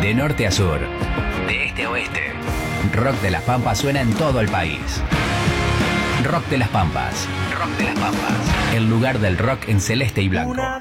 De norte a sur, de este a oeste, Rock de las Pampas suena en todo el país. Rock de las Pampas. Rock de las Pampas. El lugar del rock en celeste y blanco.